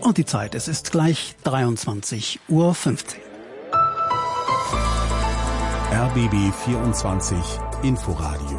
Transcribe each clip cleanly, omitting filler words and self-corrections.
Und die Zeit, es ist gleich 23:15 Uhr. RBB 24 Inforadio.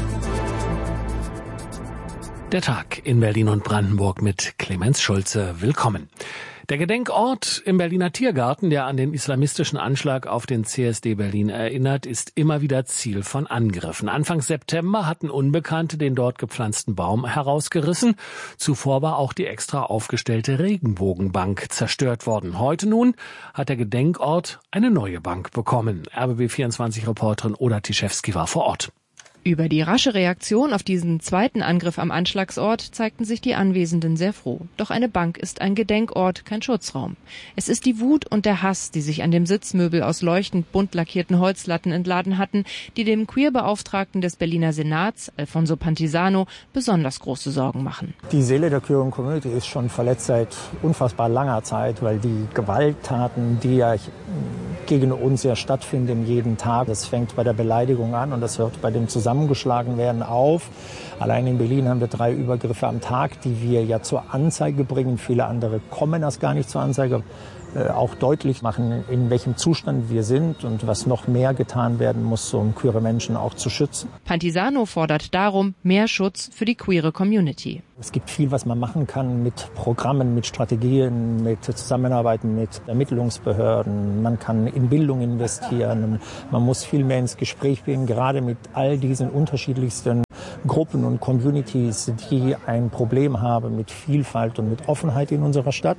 Der Tag in Berlin und Brandenburg mit Clemens Schulze. Willkommen. Der Gedenkort im Berliner Tiergarten, der an den islamistischen Anschlag auf den CSD Berlin erinnert, ist immer wieder Ziel von Angriffen. Anfang September hatten Unbekannte den dort gepflanzten Baum herausgerissen. Zuvor war auch die extra aufgestellte Regenbogenbank zerstört worden. Heute nun hat der Gedenkort eine neue Bank bekommen. RBB24-Reporterin Oda Tischewski war vor Ort. Über die rasche Reaktion auf diesen zweiten Angriff am Anschlagsort zeigten sich die Anwesenden sehr froh. Doch eine Bank ist ein Gedenkort, kein Schutzraum. Es ist die Wut und der Hass, die sich an dem Sitzmöbel aus leuchtend bunt lackierten Holzlatten entladen hatten, die dem Queerbeauftragten des Berliner Senats, Alfonso Pantisano, besonders große Sorgen machen. Die Seele der Queer Community ist schon verletzt seit unfassbar langer Zeit, weil die Gewalttaten, die ja gegen uns ja stattfinden jeden Tag, das fängt bei der Beleidigung an und das hört bei dem zusammengeschlagen werden auf. Allein in Berlin haben wir 3 Übergriffe am Tag, die wir ja zur Anzeige bringen. Viele andere kommen erst gar nicht zur Anzeige. Auch deutlich machen, in welchem Zustand wir sind und was noch mehr getan werden muss, um queere Menschen auch zu schützen. Pantisano fordert darum mehr Schutz für die queere Community. Es gibt viel, was man machen kann mit Programmen, mit Strategien, mit Zusammenarbeiten mit Ermittlungsbehörden. Man kann in Bildung investieren. Man muss viel mehr ins Gespräch gehen, gerade mit all diesen unterschiedlichsten Gruppen und Communities, die ein Problem haben mit Vielfalt und mit Offenheit in unserer Stadt.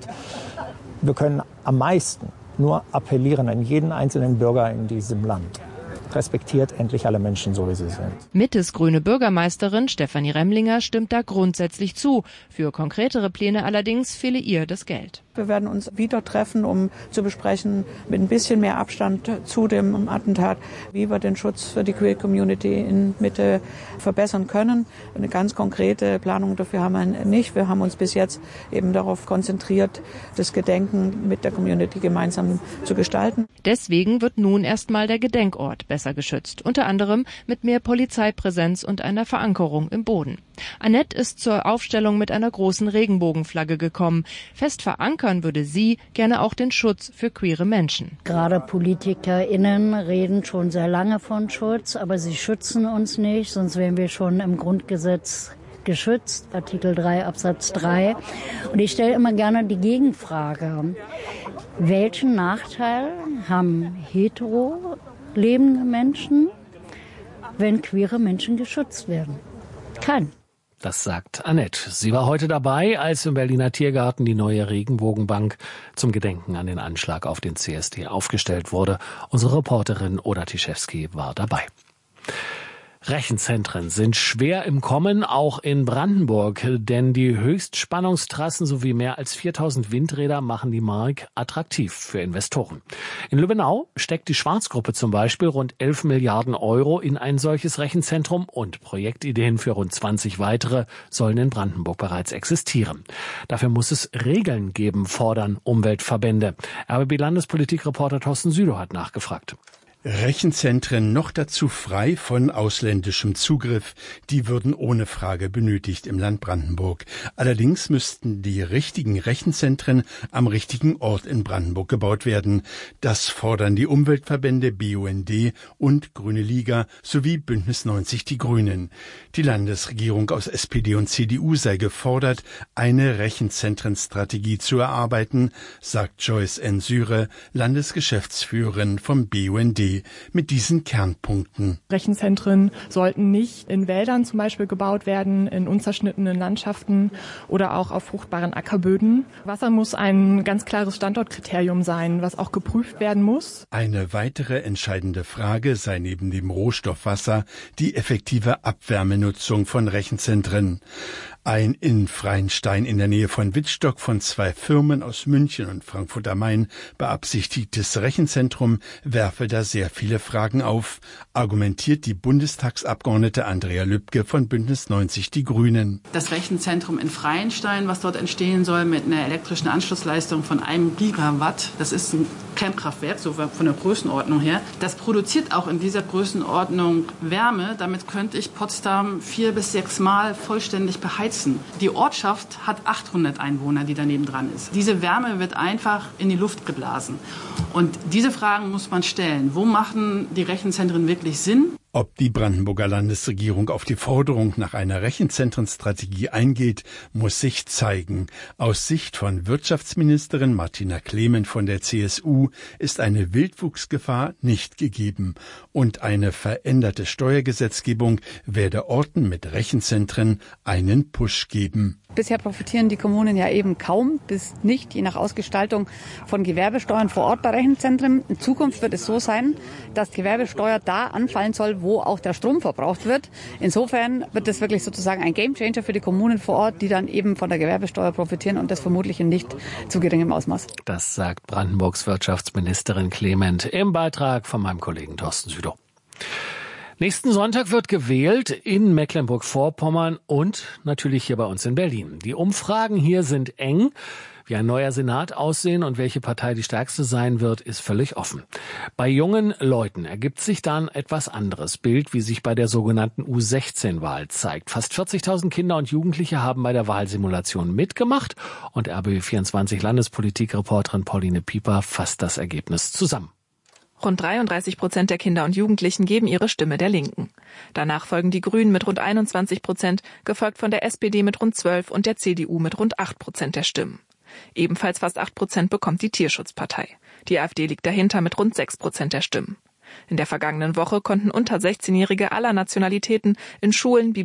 Wir können am meisten nur appellieren an jeden einzelnen Bürger in diesem Land. Respektiert endlich alle Menschen, so wie sie sind. Mittes grüne Bürgermeisterin Stefanie Remlinger stimmt da grundsätzlich zu. Für konkretere Pläne allerdings fehle ihr das Geld. Wir werden uns wieder treffen, um zu besprechen, mit ein bisschen mehr Abstand zu dem Attentat, wie wir den Schutz für die Queer Community in Mitte verbessern können. Eine ganz konkrete Planung dafür haben wir nicht. Wir haben uns bis jetzt eben darauf konzentriert, das Gedenken mit der Community gemeinsam zu gestalten. Deswegen wird nun erstmal der Gedenkort besser geschützt, unter anderem mit mehr Polizeipräsenz und einer Verankerung im Boden. Annette ist zur Aufstellung mit einer großen Regenbogenflagge gekommen. Fest verankern würde sie gerne auch den Schutz für queere Menschen. Gerade PolitikerInnen reden schon sehr lange von Schutz, aber sie schützen uns nicht, sonst wären wir schon im Grundgesetz geschützt, Artikel 3 Absatz 3. Und ich stelle immer gerne die Gegenfrage: Welchen Nachteil haben hetero lebende Menschen, wenn queere Menschen geschützt werden? Kein. Das sagt Annette. Sie war heute dabei, als im Berliner Tiergarten die neue Regenbogenbank zum Gedenken an den Anschlag auf den CSD aufgestellt wurde. Unsere Reporterin Oda Tischewski war dabei. Rechenzentren sind schwer im Kommen, auch in Brandenburg, denn die Höchstspannungstrassen sowie mehr als 4000 Windräder machen die Mark attraktiv für Investoren. In Lübbenau steckt die Schwarz-Gruppe zum Beispiel rund 11 Milliarden Euro in ein solches Rechenzentrum und Projektideen für rund 20 weitere sollen in Brandenburg bereits existieren. Dafür muss es Regeln geben, fordern Umweltverbände. RBB-Landespolitikreporter Thorsten Südow hat nachgefragt. Rechenzentren noch dazu frei von ausländischem Zugriff, die würden ohne Frage benötigt im Land Brandenburg. Allerdings müssten die richtigen Rechenzentren am richtigen Ort in Brandenburg gebaut werden. Das fordern die Umweltverbände BUND und Grüne Liga sowie Bündnis 90 Die Grünen. Die Landesregierung aus SPD und CDU sei gefordert, eine Rechenzentrenstrategie zu erarbeiten, sagt Joyce N. Syre, Landesgeschäftsführerin vom BUND. Mit diesen Kernpunkten. Rechenzentren sollten nicht in Wäldern zum Beispiel gebaut werden, in unzerschnittenen Landschaften oder auch auf fruchtbaren Ackerböden. Wasser muss ein ganz klares Standortkriterium sein, was auch geprüft werden muss. Eine weitere entscheidende Frage sei neben dem Rohstoff Wasser die effektive Abwärmenutzung von Rechenzentren. Ein in Freienstein in der Nähe von Wittstock von 2 Firmen aus München und Frankfurt am Main beabsichtigtes Rechenzentrum werfe da sehr viele Fragen auf, argumentiert die Bundestagsabgeordnete Andrea Lübke von Bündnis 90 Die Grünen. Das Rechenzentrum in Freienstein, was dort entstehen soll mit einer elektrischen Anschlussleistung von 1 Gigawatt, das ist ein Kernkraftwerk, so von der Größenordnung her. Das produziert auch in dieser Größenordnung Wärme. Damit könnte ich Potsdam 4 bis 6 Mal vollständig beheizen. Die Ortschaft hat 800 Einwohner, die daneben dran ist. Diese Wärme wird einfach in die Luft geblasen. Und diese Fragen muss man stellen. Wo machen die Rechenzentren wirklich Sinn? Ob die Brandenburger Landesregierung auf die Forderung nach einer Rechenzentrenstrategie eingeht, muss sich zeigen. Aus Sicht von Wirtschaftsministerin Martina Clement von der CSU ist eine Wildwuchsgefahr nicht gegeben. Und eine veränderte Steuergesetzgebung werde Orten mit Rechenzentren einen Push geben. Bisher profitieren die Kommunen ja eben kaum bis nicht, je nach Ausgestaltung von Gewerbesteuern vor Ort bei Rechenzentren. In Zukunft wird es so sein, dass Gewerbesteuer da anfallen soll, wo auch der Strom verbraucht wird. Insofern wird das wirklich sozusagen ein Gamechanger für die Kommunen vor Ort, die dann eben von der Gewerbesteuer profitieren und das vermutlich in nicht zu geringem Ausmaß. Das sagt Brandenburgs Wirtschaftsministerin Clement im Beitrag von meinem Kollegen Thorsten Südow. Nächsten Sonntag wird gewählt in Mecklenburg-Vorpommern und natürlich hier bei uns in Berlin. Die Umfragen hier sind eng. Wie ein neuer Senat aussehen und welche Partei die stärkste sein wird, ist völlig offen. Bei jungen Leuten ergibt sich dann etwas anderes Bild, wie sich bei der sogenannten U16-Wahl zeigt. Fast 40.000 Kinder und Jugendliche haben bei der Wahlsimulation mitgemacht und RBB24-Landespolitik-Reporterin Pauline Pieper fasst das Ergebnis zusammen. Rund 33% der Kinder und Jugendlichen geben ihre Stimme der Linken. Danach folgen die Grünen mit rund 21%, gefolgt von der SPD mit rund 12% und der CDU mit rund 8% der Stimmen. Ebenfalls fast 8% bekommt die Tierschutzpartei. Die AfD liegt dahinter mit rund 6% der Stimmen. In der vergangenen Woche konnten unter 16-Jährige aller Nationalitäten in Schulen,